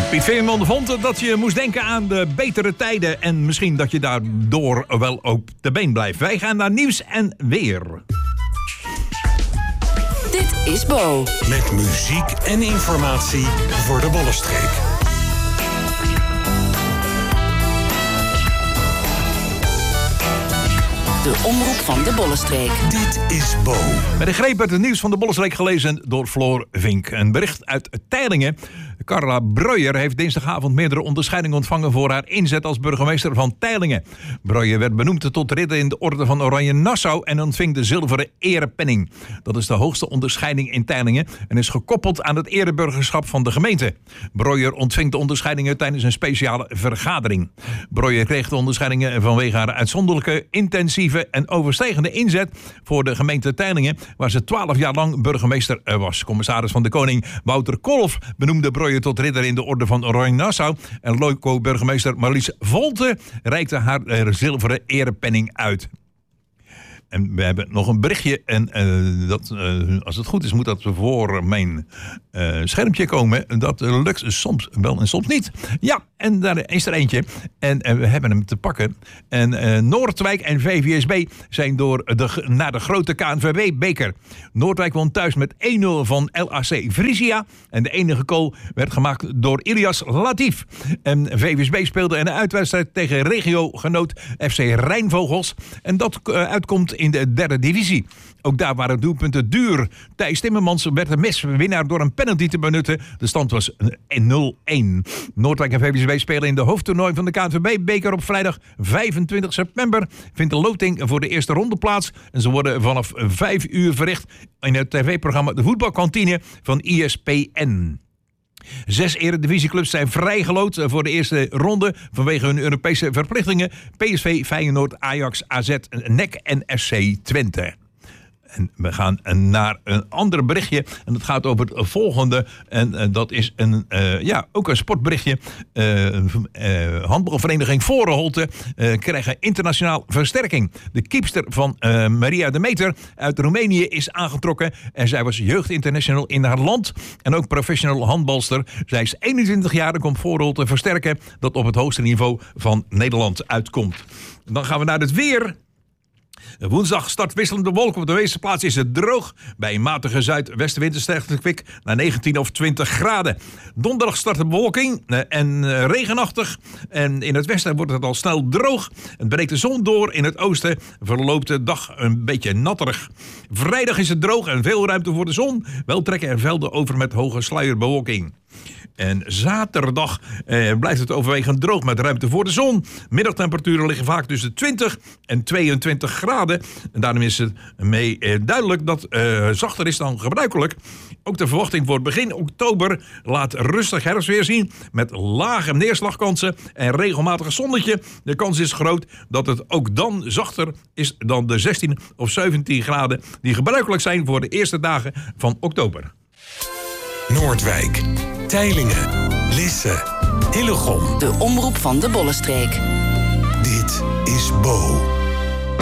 Piet Veerman vond dat je moest denken aan de betere tijden en misschien dat je daardoor wel op de been blijft. Wij gaan naar nieuws en weer. Dit is Bo. Met muziek en informatie voor de Bollenstreek. De omroep van de Bollenstreek. Dit is Bo. Met een greep uit het nieuws van de Bollenstreek gelezen door Floor Vink. Een bericht uit Teylingen. Carla Breuer heeft dinsdagavond meerdere onderscheidingen ontvangen voor haar inzet als burgemeester van Teylingen. Breuer werd benoemd tot ridder in de Orde van Oranje Nassau en ontving de zilveren erepenning. Dat is de hoogste onderscheiding in Teylingen en is gekoppeld aan het ereburgerschap van de gemeente. Breuer ontving de onderscheidingen tijdens een speciale vergadering. Breuer kreeg de onderscheidingen vanwege haar uitzonderlijke, intensieve en overstijgende inzet voor de gemeente Teylingen, waar ze 12 jaar lang burgemeester was. Commissaris van de Koning Wouter Kolff benoemde Breuer tot ridder in de Orde van Oranje Nassau en loco-burgemeester Marlies Volte reikte haar zilveren erepenning uit. En we hebben nog een berichtje. En als het goed is, moet dat voor mijn schermpje komen. Dat lukt soms wel en soms niet. Ja, en daar is er eentje. En we hebben hem te pakken. En Noordwijk en VVSB zijn naar de grote KNVB-beker. Noordwijk won thuis met 1-0 van LAC Frisia. En de enige goal werd gemaakt door Ilias Latif. En VVSB speelde een uitwedstrijd tegen regiogenoot FC Rijnvogels. En dat uitkomt in de 3e divisie. Ook daar waren doelpunten duur. Thijs Timmermans werd de meswinnaar door een penalty te benutten. De stand was 0-1. Noordwijk en VVSB spelen in de hoofdtoernooi van de KNVB-beker op vrijdag 25 september. Vindt de loting voor de eerste ronde plaats. En ze worden vanaf 5 uur verricht in het tv-programma De Voetbalkantine van ESPN. 6 eredivisieclubs zijn vrijgeloot voor de eerste ronde vanwege hun Europese verplichtingen. PSV, Feyenoord, Ajax, AZ, NEC en FC Twente. En we gaan naar een ander berichtje. En dat gaat over het volgende. En dat is ook een sportberichtje. Handbalvereniging Vorenholte krijgen internationaal versterking. De keepster van Maria de Meter uit Roemenië is aangetrokken. En zij was jeugdinternational in haar land. En ook professional handbalster. Zij is 21 jaar en komt Vorenholte versterken. Dat op het hoogste niveau van Nederland uitkomt. Dan gaan we naar het weer. Woensdag start wisselende wolken. Op de meeste plaatsen is het droog. Bij een matige zuidwestenwind stijgt het kwik naar 19 of 20 graden. Donderdag start de bewolking en regenachtig. En in het westen wordt het al snel droog. Het breekt de zon door. In het oosten verloopt de dag een beetje natterig. Vrijdag is het droog en veel ruimte voor de zon. Wel trekken er velden over met hoge sluierbewolking. En zaterdag blijft het overwegend droog met ruimte voor de zon. Middagtemperaturen liggen vaak tussen 20 en 22 graden. En daarom is het duidelijk dat zachter is dan gebruikelijk. Ook de verwachting voor begin oktober laat rustig herfstweer zien. Met lage neerslagkansen en regelmatig zonnetje. De kans is groot dat het ook dan zachter is dan de 16 of 17 graden die gebruikelijk zijn voor de eerste dagen van oktober. Noordwijk, Teylingen, Lisse, Hillegom. De omroep van de Bollenstreek. Dit is Bo.